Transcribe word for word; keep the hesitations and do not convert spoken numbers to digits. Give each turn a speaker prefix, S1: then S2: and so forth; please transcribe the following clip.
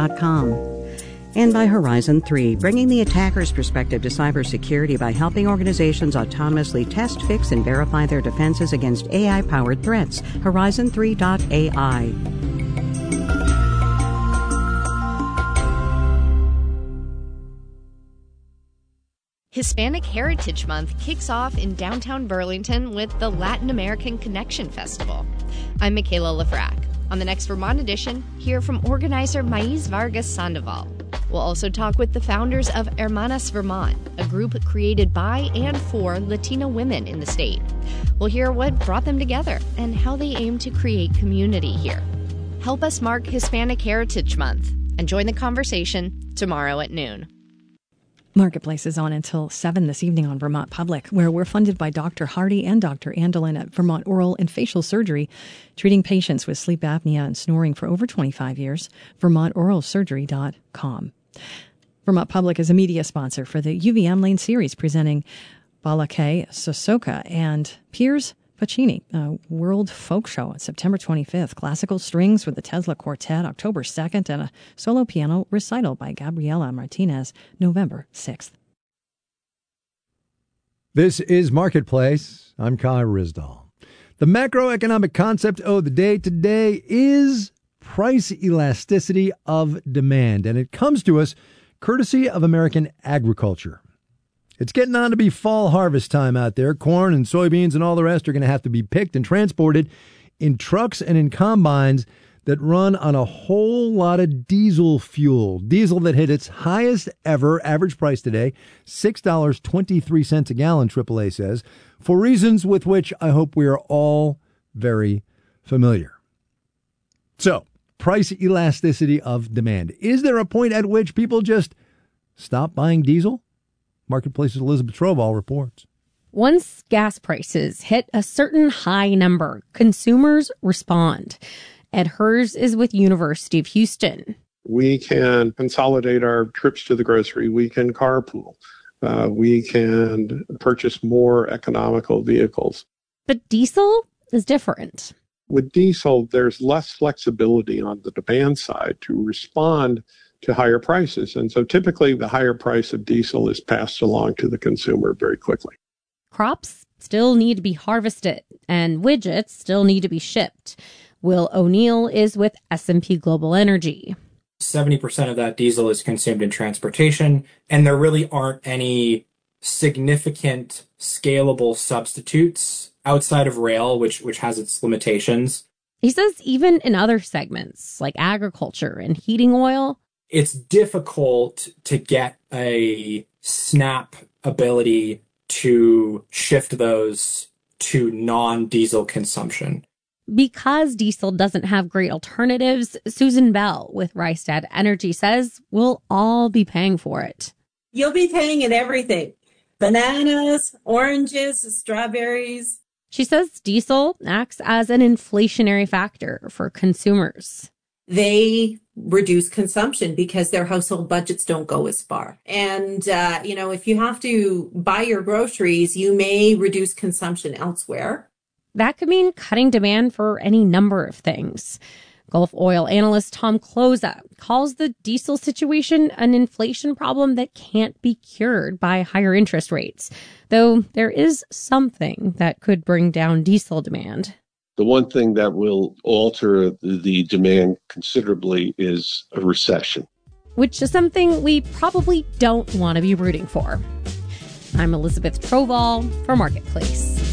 S1: dot com. And by Horizon three, bringing the attacker's perspective to cybersecurity by helping organizations autonomously test, fix, and verify their defenses against A I-powered threats. Horizon three dot A I.
S2: Hispanic Heritage Month kicks off in downtown Burlington with the Latin American Connection Festival. I'm Michaela Lafrac. On the next Vermont edition, hear from organizer Mais Vargas Sandoval. We'll also talk with the founders of Hermanas Vermont, a group created by and for Latina women in the state. We'll hear what brought them together and how they aim to create community here. Help us mark Hispanic Heritage Month and join the conversation tomorrow at noon.
S3: Marketplace is on until seven this evening on Vermont Public, where we're funded by Doctor Hardy and Doctor Andelin at Vermont Oral and Facial Surgery, treating patients with sleep apnea and snoring for over twenty-five years. Vermont Oral Surgery dot com. Vermont Public is a media sponsor for the U V M Lane series, presenting Balake Sosoka and Piers Pacini, a world folk show on September twenty-fifth. Classical strings with the Tesla Quartet October second, and a solo piano recital by Gabriela Martinez November sixth.
S4: This is Marketplace. I'm Kai Rizdal. The macroeconomic concept of the day today is price elasticity of demand, and it comes to us courtesy of American agriculture. It's getting on to be fall harvest time out there. Corn and soybeans and all the rest are going to have to be picked and transported in trucks and in combines that run on a whole lot of diesel fuel. Diesel that hit its highest ever average price today, six dollars and twenty-three cents a gallon, triple A says, for reasons with which I hope we are all very familiar. So, price elasticity of demand. Is there a point at which people just stop buying diesel? Marketplace's Elizabeth Trovall reports.
S5: Once gas prices hit a certain high number, consumers respond. Ed Hers is with University of Houston.
S6: We can consolidate our trips to the grocery. We can carpool. Uh, we can purchase more economical vehicles.
S5: But diesel is different.
S6: With diesel, there's less flexibility on the demand side to respond to higher prices. And so typically the higher price of diesel is passed along to the consumer very quickly.
S5: Crops still need to be harvested and widgets still need to be shipped. Will O'Neill is with S and P Global Energy.
S7: seventy percent of that diesel is consumed in transportation, and there really aren't any significant scalable substitutes outside of rail, which which has its limitations.
S5: He says even in other segments like agriculture and heating oil,
S7: it's difficult to get a snap ability to shift those to non-diesel consumption.
S5: Because diesel doesn't have great alternatives, Susan Bell with Rystad Energy says we'll all be paying for it.
S8: You'll be paying in everything. Bananas, oranges, strawberries.
S5: She says diesel acts as an inflationary factor for consumers.
S8: They reduce consumption because their household budgets don't go as far. And, uh, you know, if you have to buy your groceries, you may reduce consumption elsewhere.
S5: That could mean cutting demand for any number of things. Gulf oil analyst Tom Kloza calls the diesel situation an inflation problem that can't be cured by higher interest rates, though there is something that could bring down diesel demand.
S9: The one thing that will alter the demand considerably is a recession,
S5: which is something we probably don't want to be rooting for. I'm Elizabeth Trovall for Marketplace.